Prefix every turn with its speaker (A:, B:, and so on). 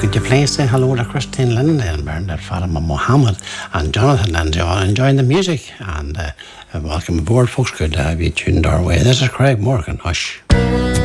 A: Could you please say hello to Christine Lindsay and Bernadette Fatima Mohammed and Jonathan and John enjoying the music? And welcome aboard, folks. Good to have you tuned our way. This is Craig Morgan. Hush.